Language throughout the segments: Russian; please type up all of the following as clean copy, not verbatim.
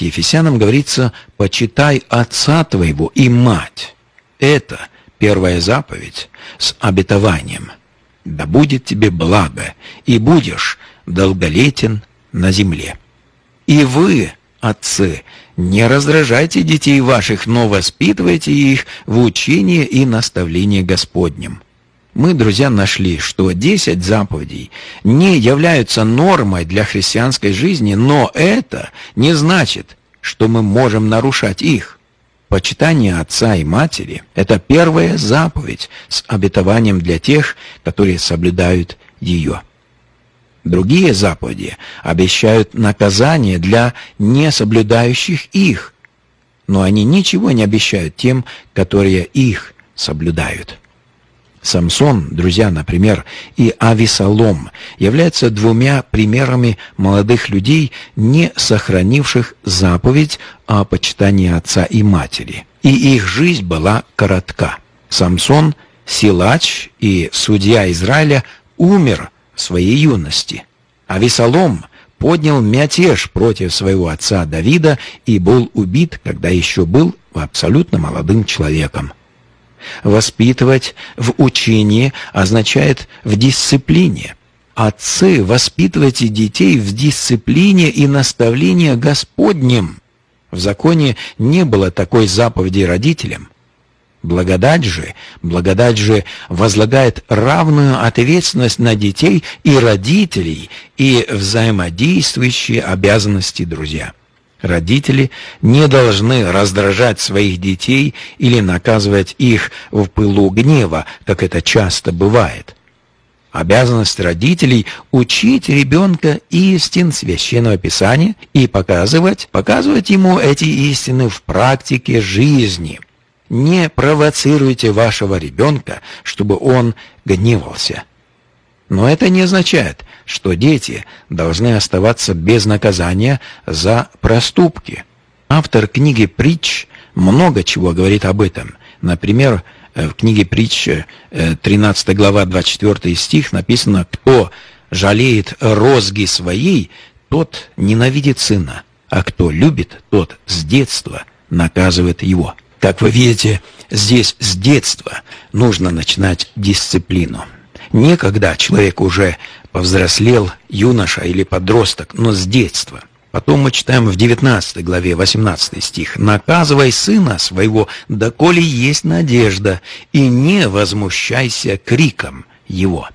Ефесянам говорится: «Почитай отца твоего и мать». Это первая заповедь с обетованием: «Да будет тебе благо, и будешь долголетен на земле». И вы, отцы, не раздражайте детей ваших, но воспитывайте их в учении и наставлении Господнем. Мы, друзья, нашли, что 10 заповедей не являются нормой для христианской жизни, но это не значит, что мы можем нарушать их. Почитание отца и матери – это первая заповедь с обетованием для тех, которые соблюдают ее. Другие заповеди обещают наказание для несоблюдающих их, но они ничего не обещают тем, которые их соблюдают. Самсон, друзья, например, и Авесолом являются двумя примерами молодых людей, не сохранивших заповедь о почитании отца и матери. И их жизнь была коротка. Самсон, силач и судья Израиля, умер в своей юности. Авесолом поднял мятеж против своего отца Давида и был убит, когда еще был абсолютно молодым человеком. Воспитывать в учении означает в дисциплине. Отцы, воспитывайте детей в дисциплине и наставлении Господнем. В законе не было такой заповеди родителям. Благодать же возлагает равную ответственность на детей и родителей и взаимодействующие обязанности, друзья. Родители не должны раздражать своих детей или наказывать их в пылу гнева, как это часто бывает. Обязанность родителей – учить ребенка истин Священного Писания и показывать ему эти истины в практике жизни. Не провоцируйте вашего ребенка, чтобы он гневался. Но это не означает, что дети должны оставаться без наказания за проступки. Автор книги «Притч» много чего говорит об этом. Например, в книге «Притч», 13 глава, 24 стих написано: «Кто жалеет розги своей, тот ненавидит сына, а кто любит, тот с детства наказывает его». Как вы видите, здесь с детства нужно начинать дисциплину. Не когда человек уже повзрослел, юноша или подросток, но с детства. Потом мы читаем в 19 главе 18 стих: «Наказывай сына своего, доколе есть надежда, и не возмущайся криком его».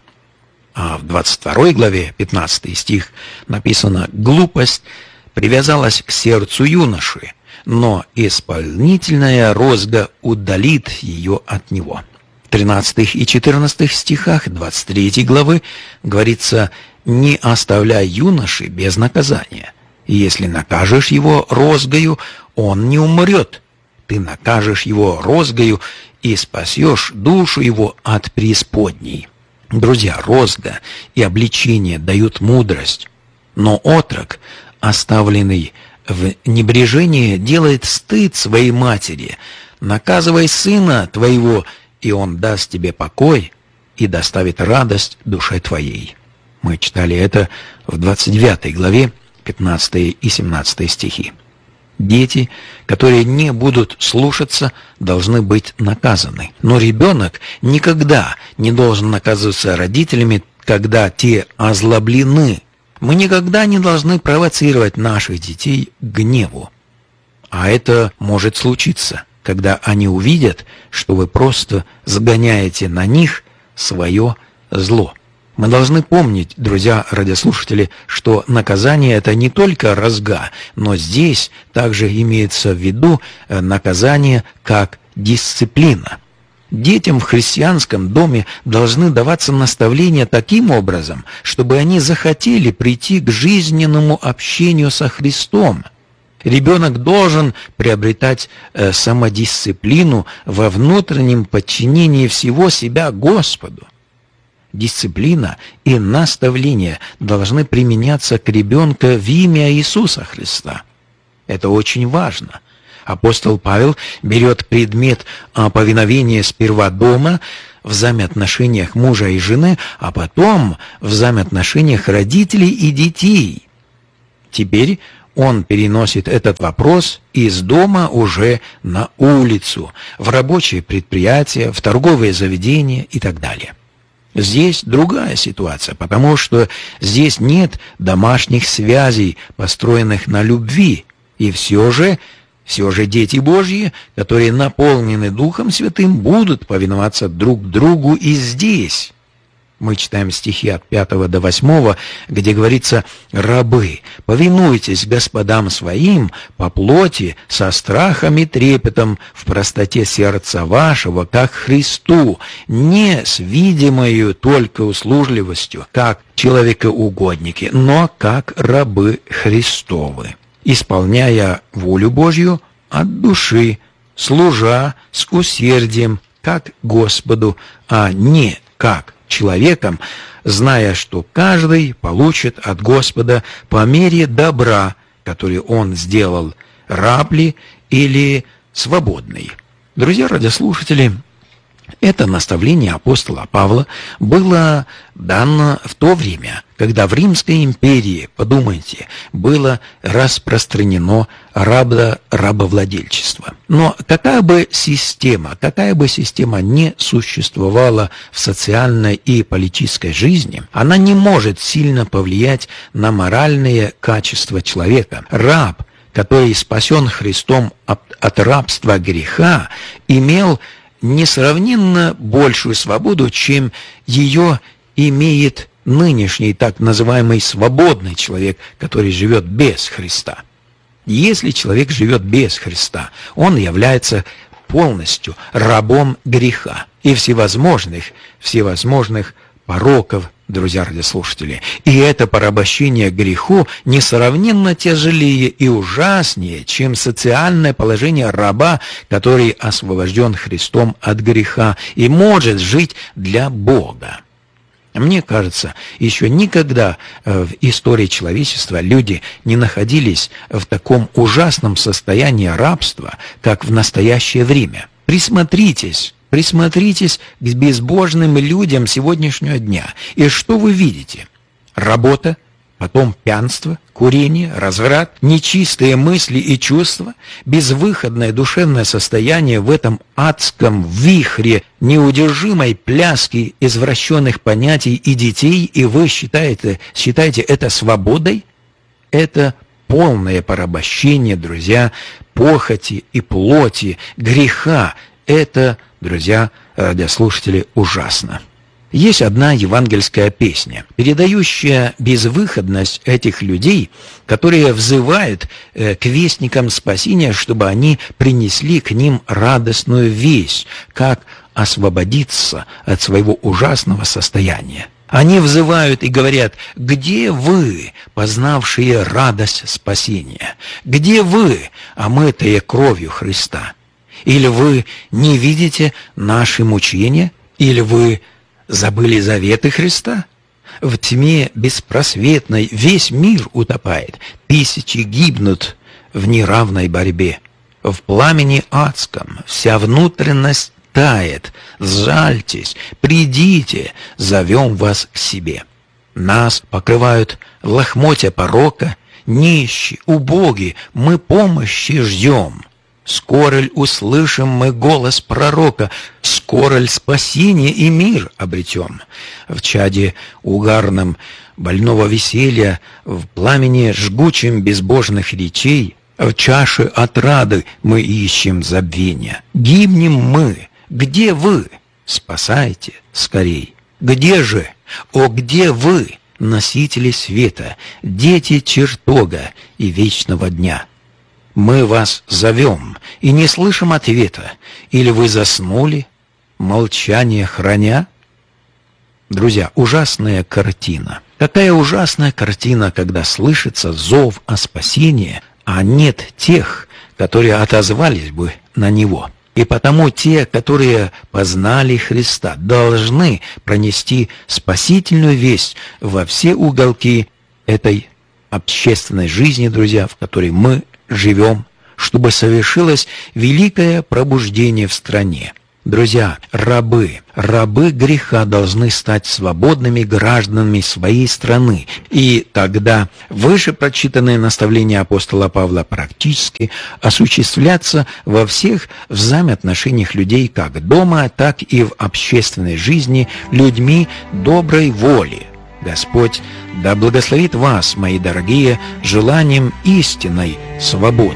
А в 22 главе 15 стих написано: «Глупость привязалась к сердцу юноши, но исполнительная розга удалит ее от него». В 13 и 14 стихах 23 главы говорится: «Не оставляй юноши без наказания. И если накажешь его розгою, он не умрет. Ты накажешь его розгою и спасешь душу его от преисподней». Друзья, розга и обличение дают мудрость, но отрок, оставленный в небрежении, делает стыд своей матери. «Наказывай сына твоего, и он даст тебе покой и доставит радость душе твоей». Мы читали это в 29 главе, 15 и 17 стихи. Дети, которые не будут слушаться, должны быть наказаны. Но ребенок никогда не должен наказываться родителями, когда те озлоблены. Мы никогда не должны провоцировать наших детей к гневу. А это может случиться, когда они увидят, что вы просто загоняете на них свое зло. Мы должны помнить, друзья радиослушатели, что наказание – это не только розга, но здесь также имеется в виду наказание как дисциплина. Детям в христианском доме должны даваться наставления таким образом, чтобы они захотели прийти к жизненному общению со Христом. Ребенок должен приобретать самодисциплину во внутреннем подчинении всего себя Господу. Дисциплина и наставления должны применяться к ребенку в имя Иисуса Христа. Это очень важно. Апостол Павел берет предмет повиновения сперва дома, в взаимоотношениях мужа и жены, а потом в взаимоотношениях родителей и детей. Теперь он переносит этот вопрос из дома уже на улицу, в рабочие предприятия, в торговые заведения и так далее. Здесь другая ситуация, потому что здесь нет домашних связей, построенных на любви, и все же дети Божьи, которые наполнены Духом Святым, будут повиноваться друг другу и здесь. Мы читаем стихи от 5 до 8, где говорится: «Рабы, повинуйтесь господам своим по плоти, со страхом и трепетом, в простоте сердца вашего, как Христу, не с видимою только услужливостью, как человекоугодники, но как рабы Христовы, исполняя волю Божью от души, служа с усердием, как Господу, а не как человеком, зная, что каждый получит от Господа по мере добра, который он сделал, раб ли или свободный». Друзья радиослушатели, это наставление апостола Павла было дано в то время, когда в Римской империи, подумайте, было распространено рабовладельчество. Но какая бы система не существовала в социальной и политической жизни, она не может сильно повлиять на моральные качества человека. Раб, который спасен Христом от рабства греха, имел несравненно большую свободу, чем ее имеет нынешний так называемый свободный человек, который живет без Христа. Если человек живет без Христа, он является полностью рабом греха и всевозможных пороков, друзья радиослушатели. И это порабощение греху несравненно тяжелее и ужаснее, чем социальное положение раба, который освобожден Христом от греха и может жить для Бога. Мне кажется, еще никогда в истории человечества люди не находились в таком ужасном состоянии рабства, как в настоящее время. Присмотритесь к безбожным людям сегодняшнего дня. И что вы видите? Работа, потом пьянство, курение, разврат, нечистые мысли и чувства, безвыходное душевное состояние в этом адском вихре неудержимой пляски извращенных понятий и детей, и вы считаете это свободой? Это полное порабощение, друзья, похоти и плоти, греха. Это, друзья радиослушатели, ужасно. Есть одна евангельская песня, передающая безвыходность этих людей, которые взывают к вестникам спасения, чтобы они принесли к ним радостную весть, как освободиться от своего ужасного состояния. Они взывают и говорят: «Где вы, познавшие радость спасения? Где вы, омытые кровью Христа? Или вы не видите наши мучения? Или вы забыли заветы Христа? В тьме беспросветной весь мир утопает, тысячи гибнут в неравной борьбе. В пламени адском вся внутренность тает. Сжальтесь, придите, зовем вас к себе. Нас покрывают лохмотья порока, нищие, убоги, мы помощи ждем. Скоро ль услышим мы голос пророка, скоро ль спасение и мир обретем? В чаде угарном больного веселья, в пламени жгучем безбожных речей, в чаше отрады мы ищем забвения. Гибнем мы, где вы? Спасайте скорей. Где же? О, где вы, носители света, дети чертога и вечного дня? Мы вас зовем и не слышим ответа. Или вы заснули, молчание храня? Друзья, ужасная картина. Какая ужасная картина, когда слышится зов о спасении, а нет тех, которые отозвались бы на него. И потому те, которые познали Христа, должны пронести спасительную весть во все уголки этой общественной жизни, друзья, в которой мы живем, чтобы совершилось великое пробуждение в стране. Друзья, рабы греха должны стать свободными гражданами своей страны, и тогда выше прочитанные наставления апостола Павла практически осуществлятся во всех взаимоотношениях людей как дома, так и в общественной жизни людьми доброй воли. Господь да благословит вас, мои дорогие, желанием истинной свободы.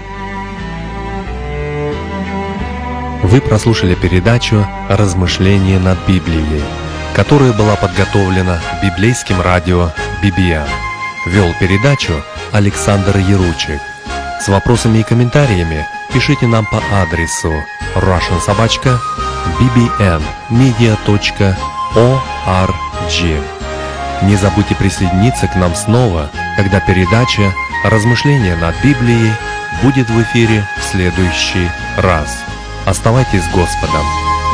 Вы прослушали передачу «Размышления над Библией», которая была подготовлена библейским радио BBM. Вел передачу Александр Яручик. С вопросами и комментариями пишите нам по адресу russiansobachka.bbnmedia.org. Не забудьте присоединиться к нам снова, когда передача «Размышления над Библией» будет в эфире в следующий раз. Оставайтесь с Господом.